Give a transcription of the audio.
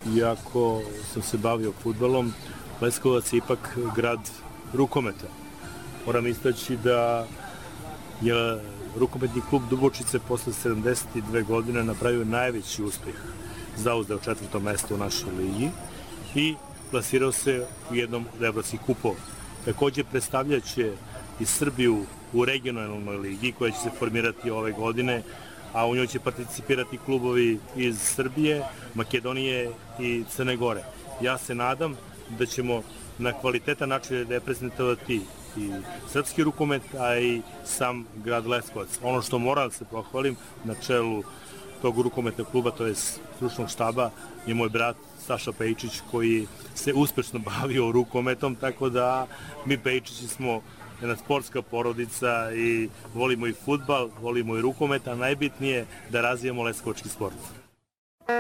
iako sam se bavio fudbalom, Leskovac je ipak grad rukometa. Moram istaći da je rukometni klub Dubočice posle 72 godine napravio najveći uspeh. Zauzeo 4. mesto u našoj ligi i plasirao se u jednom od evropskih kupova. Također predstavljaće i Srbiju u regionalnoj ligi koja će se formirati ove godine, a u njoj će participirati klubovi iz Srbije, Makedonije i Crne Gore. Ja se nadam da ćemo na kvalitetan način reprezentovati i srpski rukomet, a i sam grad Leskovac. Ono što moram da se pohvalim na čelu tog rukometnog kluba, to je stručnog štaba, je moj brat Saša Pejčić koji se uspešno bavio rukometom, tako da mi Pejčići smo jedna sportska porodica i volimo i fudbal, volimo i rukomet, a najbitnije da razvijamo leskovački sport.